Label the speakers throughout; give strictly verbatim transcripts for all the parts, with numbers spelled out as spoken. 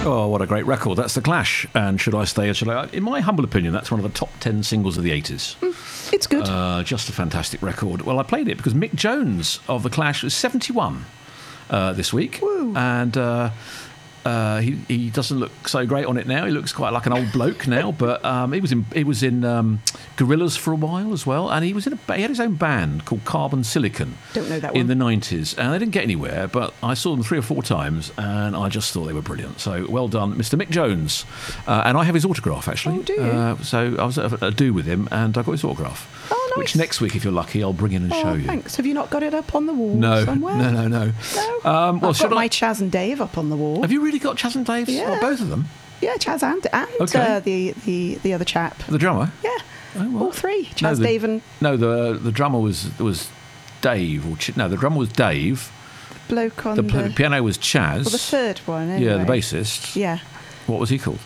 Speaker 1: Oh, what a great record. That's The Clash. And Should I Stay or Should I... In my humble opinion, that's one of the top ten singles of the eighties.
Speaker 2: Mm, it's good.
Speaker 1: Uh, just a fantastic record. Well, I played it because Mick Jones of The Clash was seventy-one uh, this week.
Speaker 2: Woo.
Speaker 1: And... Uh, Uh, he he doesn't look so great on it now. He looks quite like an old bloke now. But um, he was in he was in um, Gorillaz for a while as well, and he was in a he had his own band called Carbon Silicon.
Speaker 2: Don't know that
Speaker 1: in
Speaker 2: one.
Speaker 1: the nineties, and they didn't get anywhere. But I saw them three or four times, and I just thought they were brilliant. So well done, Mister Mick Jones. Uh, and I have his autograph actually.
Speaker 2: Oh, do you?
Speaker 1: Uh, so I was at a do with him, and I got his autograph.
Speaker 2: Oh, nice.
Speaker 1: Which next week, if you're lucky, I'll bring in and
Speaker 2: oh,
Speaker 1: show you.
Speaker 2: Thanks. Have you not got it up on the wall
Speaker 1: No,
Speaker 2: somewhere?
Speaker 1: no, no, no.
Speaker 2: No.
Speaker 1: Um, well,
Speaker 2: I've
Speaker 1: should
Speaker 2: got
Speaker 1: I-
Speaker 2: my Chaz and Dave up on the wall.
Speaker 1: Have you really got Chaz and Dave's?
Speaker 2: Yeah.
Speaker 1: Well, both of them.
Speaker 2: Yeah, Chaz and and
Speaker 1: Okay.
Speaker 2: uh, the, the the other chap.
Speaker 1: The drummer.
Speaker 2: Yeah,
Speaker 1: Oh, what?
Speaker 2: all three. Chaz,
Speaker 1: No, the-
Speaker 2: Dave, and
Speaker 1: No, the the drummer was was Dave. Or Ch- no, the drummer was Dave.
Speaker 2: bloke on
Speaker 1: The,
Speaker 2: the,
Speaker 1: p- piano was Chaz.
Speaker 2: well, the third one. Anyway.
Speaker 1: Yeah, the bassist.
Speaker 2: Yeah.
Speaker 1: What was he called?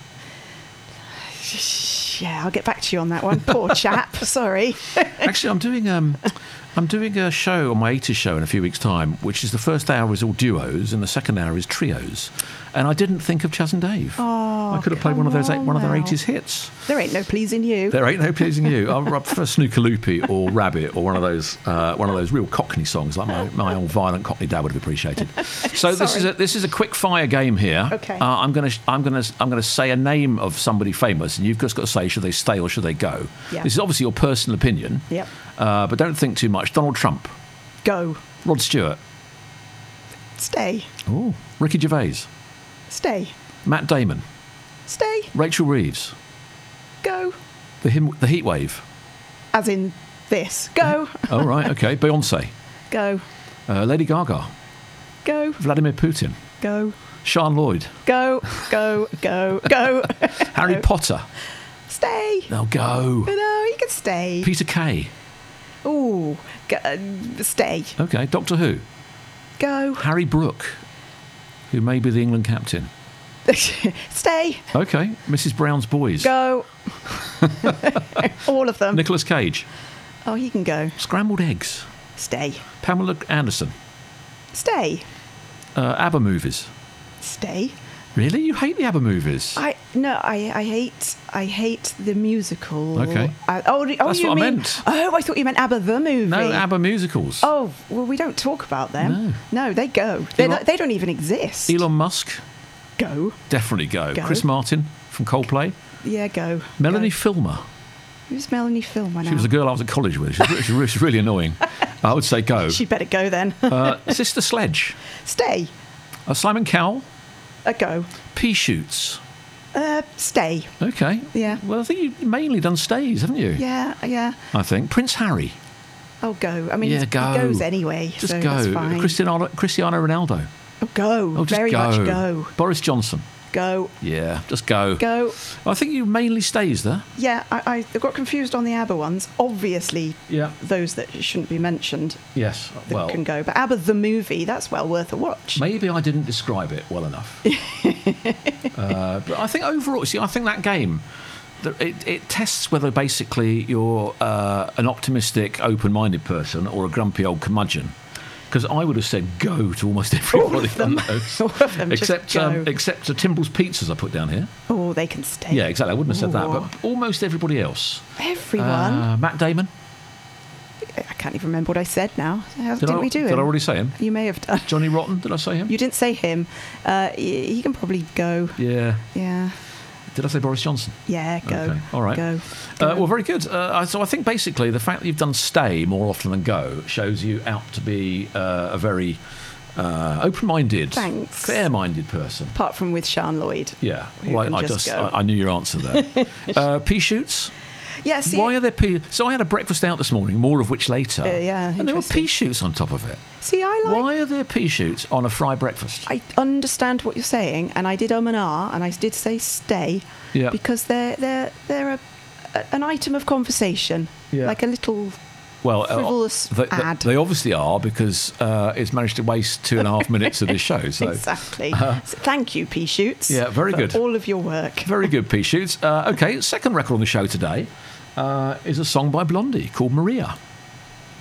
Speaker 2: Yeah, I'll get back to you on that one. Poor chap. Sorry.
Speaker 1: Actually, I'm doing um, I'm doing a show on my eighties show in a few weeks' time, which is the first hour is all duos and the second hour is trios. And I didn't think of Chaz and Dave.
Speaker 2: Oh,
Speaker 1: I could have played one of those eight,
Speaker 2: come
Speaker 1: one of their
Speaker 2: on now.
Speaker 1: eighties hits.
Speaker 2: There ain't no pleasing you.
Speaker 1: There ain't no pleasing you. I prefer Snooker Loopy or Rabbit or one of those uh, one of those real Cockney songs like my, my old violent Cockney dad would have appreciated. So this is a, this is a quick fire game here.
Speaker 2: Okay.
Speaker 1: Uh, I'm gonna I'm gonna I'm gonna say a name of somebody famous, and you've just got to say should they stay or should they go.
Speaker 2: Yeah.
Speaker 1: This is obviously your personal opinion.
Speaker 2: Yep.
Speaker 1: Uh, but don't think too much. Donald Trump,
Speaker 2: Go.
Speaker 1: Rod Stewart,
Speaker 2: Stay.
Speaker 1: oh Ricky Gervais,
Speaker 2: Stay.
Speaker 1: Matt Damon,
Speaker 2: Stay.
Speaker 1: Rachel Reeves,
Speaker 2: Go.
Speaker 1: the him, the Heat Wave.
Speaker 2: As in this. Go.
Speaker 1: Oh right, okay. Beyonce,
Speaker 2: Go.
Speaker 1: uh, Lady Gaga,
Speaker 2: Go.
Speaker 1: Vladimir Putin,
Speaker 2: Go.
Speaker 1: Sean Lloyd,
Speaker 2: Go. Go. Go. Go.
Speaker 1: Harry Potter.
Speaker 2: Stay.
Speaker 1: Now go.
Speaker 2: No, you can stay.
Speaker 1: Peter Kay.
Speaker 2: Ooh. Go, uh, stay.
Speaker 1: Okay. Doctor Who.
Speaker 2: Go.
Speaker 1: Harry Brooke, who may be the England captain.
Speaker 2: Stay.
Speaker 1: Okay. Missus Brown's Boys.
Speaker 2: Go. All of them.
Speaker 1: Nicolas Cage.
Speaker 2: Oh, he can go.
Speaker 1: Scrambled Eggs.
Speaker 2: Stay.
Speaker 1: Pamela Anderson.
Speaker 2: Stay.
Speaker 1: Uh, ABBA movies.
Speaker 2: Stay.
Speaker 1: Really? You hate the ABBA movies?
Speaker 2: I no, I, I hate I hate the musical.
Speaker 1: Okay.
Speaker 2: I, oh, oh,
Speaker 1: That's
Speaker 2: you
Speaker 1: what I
Speaker 2: mean?
Speaker 1: meant.
Speaker 2: Oh, I thought you meant ABBA the movie.
Speaker 1: No, ABBA musicals.
Speaker 2: Oh, well, we don't talk about them. No, they go. They
Speaker 1: Elon-
Speaker 2: not, they don't even exist.
Speaker 1: Elon Musk.
Speaker 2: Go.
Speaker 1: Definitely go.
Speaker 2: Go.
Speaker 1: Chris Martin from Coldplay.
Speaker 2: Yeah, go.
Speaker 1: Melanie
Speaker 2: Go.
Speaker 1: Filmer.
Speaker 2: Who's Melanie Filmer now?
Speaker 1: She was a girl I was at college with. She's, re- she's re- she's really annoying. I would say go.
Speaker 2: She'd better go then.
Speaker 1: Uh, Sister Sledge.
Speaker 2: Stay.
Speaker 1: Uh, Simon Cowell.
Speaker 2: A go.
Speaker 1: Pea shoots.
Speaker 2: Uh, stay.
Speaker 1: Okay.
Speaker 2: Yeah.
Speaker 1: Well, I think you've mainly done stays, haven't you?
Speaker 2: Yeah, yeah.
Speaker 1: I think. Prince Harry.
Speaker 2: Oh, go. I mean,
Speaker 1: Yeah,
Speaker 2: he's-
Speaker 1: go.
Speaker 2: he goes anyway.
Speaker 1: Just
Speaker 2: so
Speaker 1: go.
Speaker 2: That's fine.
Speaker 1: Cristiano, Cristiano Ronaldo.
Speaker 2: Oh, go.
Speaker 1: Oh, just
Speaker 2: Very
Speaker 1: go.
Speaker 2: much go.
Speaker 1: Boris Johnson.
Speaker 2: Go.
Speaker 1: Yeah, just go.
Speaker 2: Go.
Speaker 1: I think you mainly stays there.
Speaker 2: Yeah, I, I got confused on the ABBA ones. Obviously,
Speaker 1: Yeah.
Speaker 2: those that shouldn't be mentioned
Speaker 1: Yes.
Speaker 2: that
Speaker 1: Well,
Speaker 2: can go. But ABBA the movie, that's well worth a watch.
Speaker 1: maybe I didn't describe it well enough. uh, but I think overall, see, I think that game, that it, it tests whether basically you're uh, an optimistic, open-minded person or a grumpy old curmudgeon. Because I would have said go to almost everybody.
Speaker 2: All of them.
Speaker 1: on those.
Speaker 2: All of them, just
Speaker 1: except
Speaker 2: go.
Speaker 1: um, except uh, Timble's Pizzas I put down here.
Speaker 2: Oh, they can stay.
Speaker 1: Yeah, exactly. I wouldn't have said that,
Speaker 2: Ooh.
Speaker 1: but almost everybody else.
Speaker 2: Everyone.
Speaker 1: Uh, Matt Damon.
Speaker 2: I can't even remember what I said now. How,
Speaker 1: Did
Speaker 2: didn't
Speaker 1: I,
Speaker 2: we do
Speaker 1: did
Speaker 2: him?
Speaker 1: I already say him?
Speaker 2: You may have done.
Speaker 1: Johnny Rotten. Did I say him?
Speaker 2: You didn't say him. Uh, he, he can probably go.
Speaker 1: Yeah.
Speaker 2: Yeah.
Speaker 1: Did I say Boris Johnson?
Speaker 2: Yeah, go.
Speaker 1: Okay, all right.
Speaker 2: Go.
Speaker 1: Uh,
Speaker 2: Go.
Speaker 1: well, very good. Uh, so I think basically the fact that you've done stay more often than go shows you out to be uh, a very uh, open-minded,
Speaker 2: Thanks.
Speaker 1: fair-minded person.
Speaker 2: Apart from with Sean Lloyd.
Speaker 1: Yeah,
Speaker 2: Who
Speaker 1: well,
Speaker 2: can
Speaker 1: I, I
Speaker 2: just
Speaker 1: just
Speaker 2: go.
Speaker 1: I, I knew your answer there. uh, pea shoots.
Speaker 2: Yeah, see,
Speaker 1: Why are there pea? So I had a breakfast out this morning, more of which later.
Speaker 2: Uh, yeah,
Speaker 1: and there were
Speaker 2: interesting.
Speaker 1: pea shoots on top of it.
Speaker 2: see, I like.
Speaker 1: Why are there pea shoots on a fried breakfast?
Speaker 2: I understand what you're saying, and I did um and ah, and I did say stay,
Speaker 1: Yeah.
Speaker 2: because they're they're they're a, a, an item of conversation,
Speaker 1: Yeah.
Speaker 2: like a little.
Speaker 1: Well,
Speaker 2: frivolous
Speaker 1: they, they-
Speaker 2: ad.
Speaker 1: they obviously are because uh, it's managed to waste two and a half minutes of this show. So
Speaker 2: Exactly. So thank you, Pea Shoots.
Speaker 1: Yeah, very
Speaker 2: for
Speaker 1: good.
Speaker 2: All of your work.
Speaker 1: very good, pea shoots. Uh, okay, second record on the show today uh, is a song by Blondie called Maria.